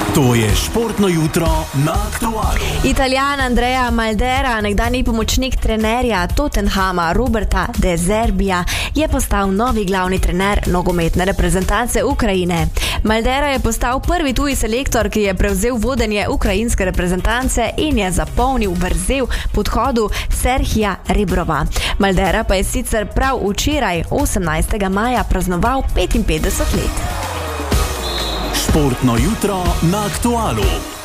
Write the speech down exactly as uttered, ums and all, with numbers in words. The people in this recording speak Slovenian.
To je športno jutro na Aktualu. Italijan Andrea Maldera, nekdanji pomočnik trenerja Tottenhama Roberta De Zerbija, je postal novi glavni trener nogometne reprezentance Ukrajine. Maldera je postal prvi tuji selektor, ki je prevzel vodenje ukrajinske reprezentance in je zapolnil vrzel po odhodu Serhija Rebrova. Maldera pa je sicer prav včeraj, osemnajstega maja, praznoval petinpetdeset let. Športno jutro na Aktualu.